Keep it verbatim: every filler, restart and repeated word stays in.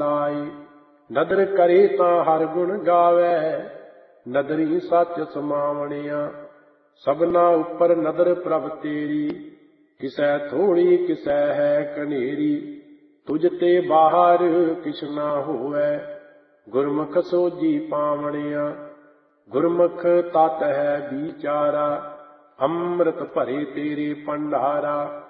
ਲਾਏ। ਨਦਰ ਕਰੇ ਤਾਂ ਹਰ ਗੁਣ ਗਾਵੈ, ਨਦਰੀ ਸੱਚ ਸਮਾਵਣਿਆ। ਸਭਨਾ ਉੱਪਰ ਨਦਰ ਪ੍ਰਭ ਤੇਰੀ, ਕਿਸੈ ਥੋੜੀ ਕਿਸੈ ਹੈ ਕਨੇਰੀ। ਤੁਝ ਤੇ ਬਾਹਰ ਕਿਛ ਨਾ ਹੋਵੈ, ਗੁਰਮੁਖ ਸੋਝੀ ਪਾਵਣਿਆ। ਗੁਰਮੁਖ ਤਤ ਹੈ ਵਿਚਾਰਾ, ਅੰਮ੍ਰਿਤ ਭਰੇ ਤੇਰੇ ਭੰਡਾਰਾ।